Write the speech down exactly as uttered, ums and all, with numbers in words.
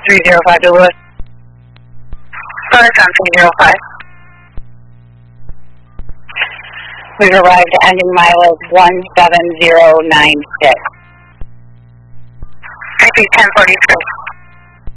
three zero five to Lewis. Lewis on three zero five. We've arrived at ending mileage one seven zero nine six. I see ten forty-three.